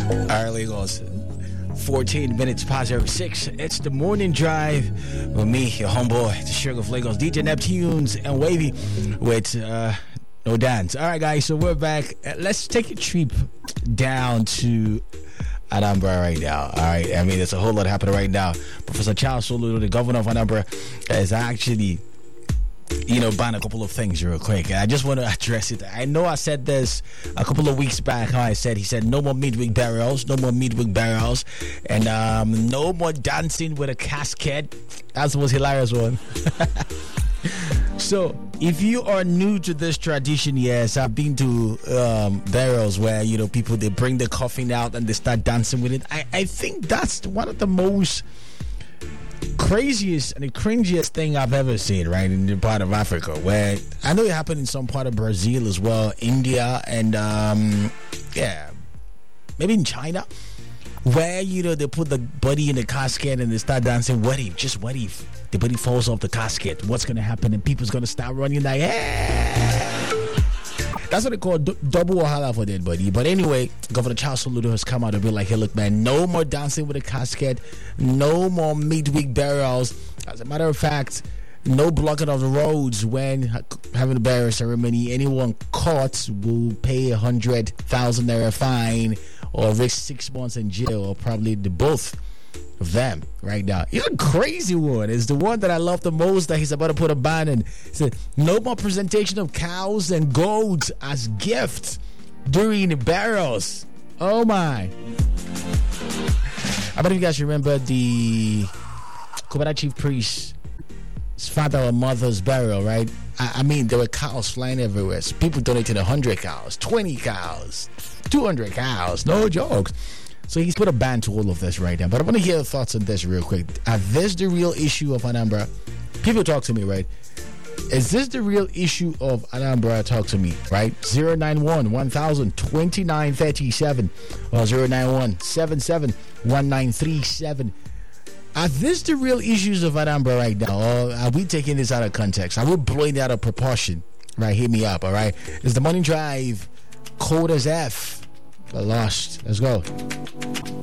All right, Lagos. 14 minutes past every 6. It's the morning drive with me, your homeboy, the Sugar of Lagos, DJ Neptunes and Wavy with no dance. All right, guys, so we're back. Let's take a trip down to Anambra right now. All right, I mean, there's a whole lot happening right now. Professor Charles Soludo, the governor of Anambra, is actually, ban a couple of things real quick. I just want to address it. I know I said this a couple of weeks back. He said no more midweek burials, and no more dancing with a casket. That was a hilarious one. So, if you are new to this tradition, yes, I've been to burials where, people, they bring the coffin out and they start dancing with it. I think that's one of the most craziest and the cringiest thing I've ever seen, right, in the part of Africa, where I know it happened in some part of Brazil as well, India, and maybe in China, where they put the body in the casket and they start dancing. What if the body falls off the casket? What's gonna happen? And people's gonna start running like, hey! That's what they call double wahala for dead body. But anyway, Governor Charles Soludo has come out and be like, hey, look, man, no more dancing with a casket, no more midweek burials. As a matter of fact, no blocking of the roads when having a burial ceremony. Anyone caught will pay 100,000 naira fine or risk 6 months in jail, or probably the both of them right now. It's a crazy one. It's the one that I love the most, that he's about to put a ban in. He said, no more presentation of cows and goats as gifts during the burials. Oh my. I bet you guys remember the Kubana chief priest's father or mother's burial, right? I mean, there were cows flying everywhere. So people donated 100 cows, 20 cows, 200 cows. No jokes. So he's put a ban to all of this right now. But I want to hear your thoughts on this real quick. Are this the real issue of Anambra? People talk to me, right? Is this the real issue of Anambra? Talk to me, right? 091-1000-2937 or 091-77-1937. Are this the real issues of Anambra right now? Or are we taking this out of context? Are we blowing it out of proportion? Right, hit me up, all right? It's the morning drive, cold as F. Lost. Let's go.